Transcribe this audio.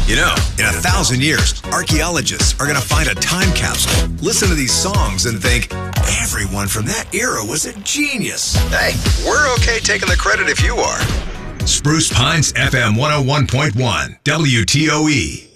You know, in 1,000 years, archaeologists are going to find a time capsule, listen to these songs, and think, everyone from that era was a genius. Hey, we're okay taking the credit if you are. Spruce Pines FM 101.1, WTOE.